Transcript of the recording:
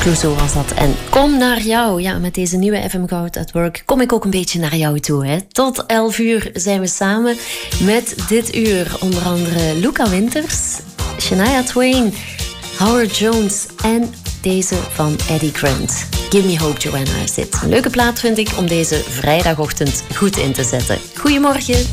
Clouseau was dat. En kom naar jou. Ja, met deze nieuwe FM Goud at Work kom ik ook een beetje naar jou toe. Hè. Tot 11 uur zijn we samen met dit uur onder andere Luca Winters, Shania Twain, Howard Jones en deze van Eddie Grant. Give Me Hope, Joanna, is dit. Een leuke plaat vind ik om deze vrijdagochtend goed in te zetten. Goedemorgen.